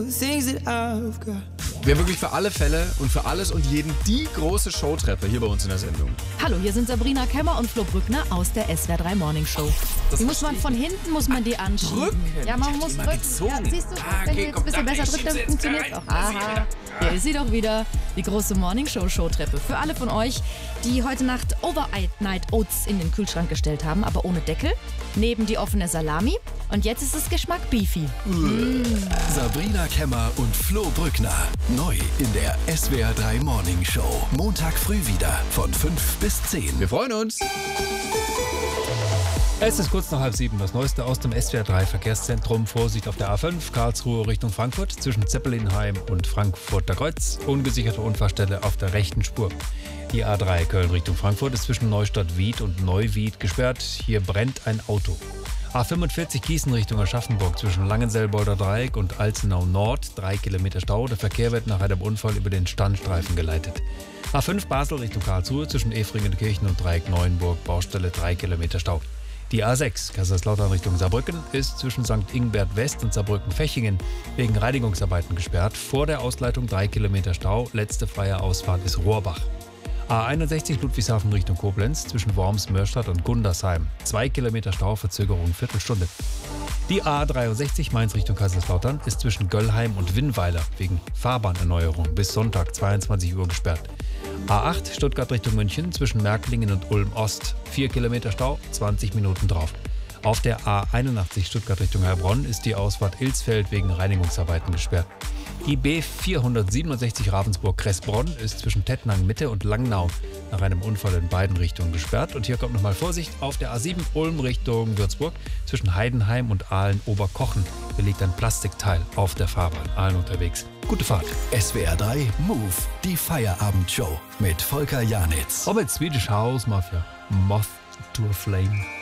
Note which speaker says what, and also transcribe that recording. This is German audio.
Speaker 1: Wir wirklich für alle Fälle und für alles und jeden die große Showtreppe hier bei uns in der Sendung.
Speaker 2: Hallo, hier sind Sabrina Kemmer und Flo Brückner aus der SWR 3 Morning Show. Die muss man von hinten die anschieben.
Speaker 1: Drücken.
Speaker 2: Ja, man muss drücken. Ja, siehst du, wenn du jetzt ein bisschen besser drückst, dann funktioniert es auch. Aha, hier ist sie doch wieder, die große Morning Show Showtreppe. Für alle von euch, die heute Nacht Overnight Oats in den Kühlschrank gestellt haben, aber ohne Deckel. Neben die offene Salami. Und jetzt ist es Geschmack Beefy.
Speaker 3: Sabrina Kemmer und Flo Brückner. Neu in der SWR 3 Morning Show. Montag früh wieder von 5 bis 10.
Speaker 1: Wir freuen uns.
Speaker 4: Es ist kurz nach 6:30. Das Neueste aus dem SWR 3 Verkehrszentrum. Vorsicht auf der A5 Karlsruhe Richtung Frankfurt zwischen Zeppelinheim und Frankfurter Kreuz. Ungesicherte Unfallstelle auf der rechten Spur. Die A3 Köln Richtung Frankfurt ist zwischen Neustadt-Wied und Neuwied gesperrt. Hier brennt ein Auto. A45 Gießen Richtung Aschaffenburg zwischen Langenselbolder Dreieck und Alzenau Nord. 3 Kilometer Stau. Der Verkehr wird nach einem Unfall über den Standstreifen geleitet. A5 Basel Richtung Karlsruhe zwischen Efringenkirchen und Dreieck Neuenburg. Baustelle 3 Kilometer Stau. Die A6 Kaiserslautern Richtung Saarbrücken ist zwischen St. Ingbert West und Saarbrücken-Fechingen wegen Reinigungsarbeiten gesperrt. Vor der Ausleitung 3 Kilometer Stau. Letzte freie Ausfahrt ist Rohrbach. A61 Ludwigshafen Richtung Koblenz zwischen Worms, Mörstadt und Gundersheim. 2 Kilometer Stau, Verzögerung Viertelstunde. Die A63 Mainz Richtung Kaiserslautern ist zwischen Göllheim und Winnweiler wegen Fahrbahnerneuerung bis Sonntag 22 Uhr gesperrt. A8 Stuttgart Richtung München zwischen Märklingen und Ulm Ost. 4 Kilometer Stau, 20 Minuten drauf. Auf der A81 Stuttgart Richtung Heilbronn ist die Ausfahrt Ilsfeld wegen Reinigungsarbeiten gesperrt. Die B467 Ravensburg-Kressbronn ist zwischen Tettnang Mitte und Langnau nach einem Unfall in beiden Richtungen gesperrt. Und hier kommt nochmal Vorsicht auf der A7 Ulm Richtung Würzburg zwischen Heidenheim und Aalen-Oberkochen. Hier liegt ein Plastikteil auf der Fahrbahn. Aalen unterwegs. Gute Fahrt.
Speaker 3: SWR 3 Move, die Feierabendshow mit Volker Janitz.
Speaker 4: Aber jetzt Swedish House Mafia. Moth to a Flame.